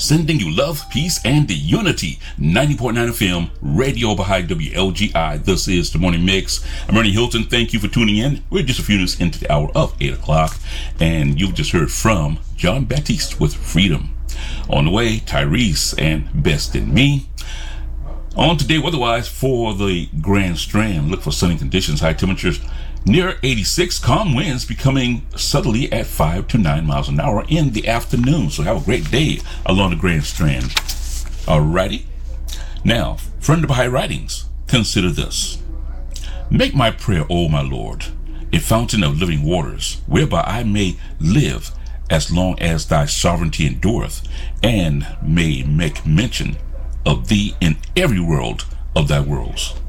sending you love, peace, and unity. 90.9 FM, Radio Baha'i WLGI. This is the Morning Mix. I'm Ernie Hilton. Thank you for tuning in. We're just a few minutes into the hour of 8 o'clock, and you've just heard from John Baptiste with Freedom. On the way, Tyrese and Best in Me. On today, weather-wise, for the Grand Strand, look for sunny conditions, high temperatures near 86, calm winds becoming southerly at 5 to 9 miles an hour in the afternoon. So have a great day along the Grand Strand. Alrighty. Now, from the Baha'i writings, consider this. Make my prayer, O my Lord, a fountain of living waters, whereby I may live as long as thy sovereignty endureth, and may make mention of thee in every world of thy worlds.